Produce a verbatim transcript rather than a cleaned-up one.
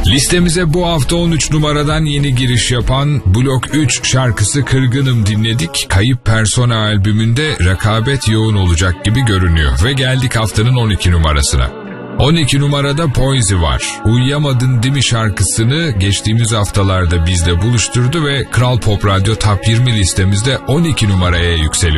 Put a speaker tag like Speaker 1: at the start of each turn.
Speaker 1: Listemize bu hafta on üç numaradan yeni giriş yapan Blok üç şarkısı Kırgınım dinledik. Kayıp Persona albümünde rekabet yoğun olacak gibi görünüyor. Ve geldik haftanın on iki numarasına. on iki numarada Poizy var. Uyuyamadın değil mi şarkısını geçtiğimiz haftalarda bizle buluşturdu ve Kral Pop Radyo Top yirmi listemizde on iki numaraya yükseliyor.